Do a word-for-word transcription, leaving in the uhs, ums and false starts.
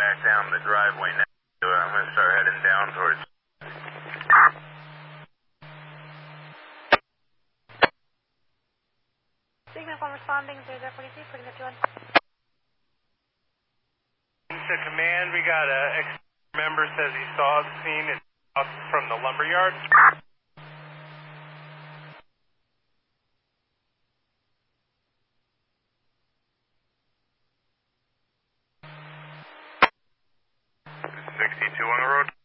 back down the driveway now. So I'm going to start heading down towards. Signal from responding zero zero forty-three, putting the two on. To command, we got a ex member says he saw the scene and up from the lumber yard. sixty-two on the road.